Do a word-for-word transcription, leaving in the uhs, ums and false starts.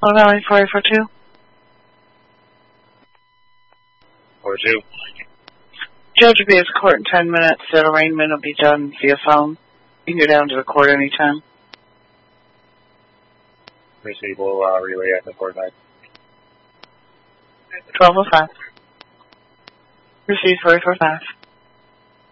Hello, Valley four eight four two. four two. Judge will be at the court in ten minutes. That arraignment will be done via phone. You can go down to the court anytime. Receive will uh, relay at the court night. twelve oh five. Receive four eight four five.